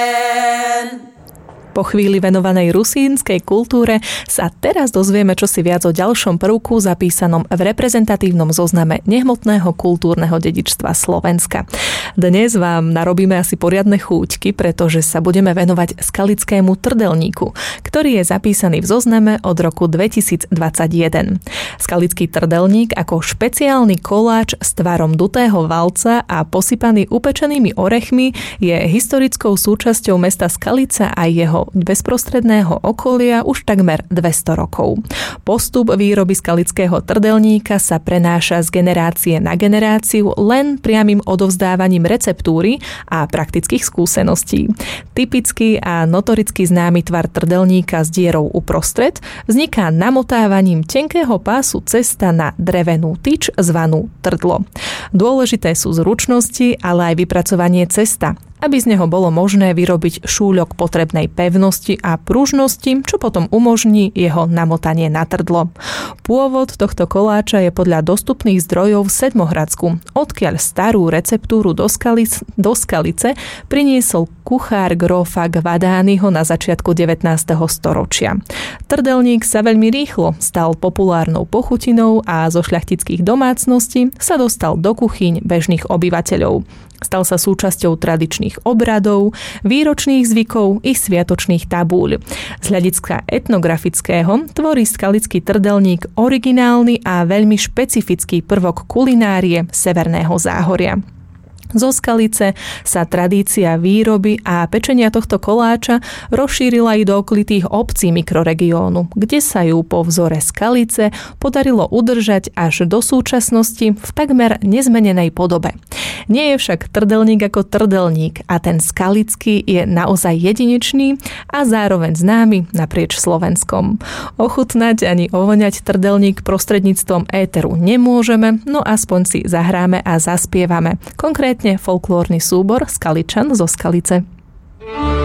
Po chvíli venovanej rusínskej kultúre sa teraz dozvieme čosi viac o ďalšom prvku zapísanom v reprezentatívnom zozname nehmotného kultúrneho dedičstva Slovenska. Dnes vám narobíme asi poriadne chúťky, pretože sa budeme venovať skalickému trdelníku, ktorý je zapísaný v zozname od roku 2021. Skalický trdelník ako špeciálny koláč s tvarom dutého valca a posypaný upečenými orechmi je historickou súčasťou mesta Skalica a jeho bezprostredného okolia už takmer 200 rokov. Postup výroby skalického trdelníka sa prenáša z generácie na generáciu len priamym odovzdávaním receptúry a praktických skúseností. Typický a notoricky známy tvar trdelníka s dierou uprostred vzniká namotávaním tenkého pásu cesta na drevenú tyč zvanú trdlo. Dôležité sú zručnosti, ale aj vypracovanie cesta, aby z neho bolo možné vyrobiť šúľok potrebnej pevnosti a pružnosti, čo potom umožní jeho namotanie na trdlo. Pôvod tohto koláča je podľa dostupných zdrojov v Sedmohradsku, odkiaľ starú receptúru do Skalice priniesol kuchár grófa Gvadányho na začiatku 19. storočia. Trdelník sa veľmi rýchlo stal populárnou pochutinou a zo šľachtických domácností sa dostal do kuchyň bežných obyvateľov. Stal sa súčasťou tradičných obradov, výročných zvykov i sviatočných tabúľ. Z hľadiska etnografického tvorí skalický trdelník originálny a veľmi špecifický prvok kulinárie Severného Záhoria. Zo Skalice sa tradícia výroby a pečenia tohto koláča rozšírila i do okolitých obcí mikroregiónu, kde sa ju po vzore Skalice podarilo udržať až do súčasnosti v takmer nezmenenej podobe. Nie je však trdelník ako trdelník a ten skalický je naozaj jedinečný a zároveň známy naprieč Slovenskom. Ochutnať ani ovoňať trdelník prostredníctvom éteru nemôžeme, no aspoň si zahráme a zaspievame. Konkrétne folklórny súbor Skaličan zo Skalice.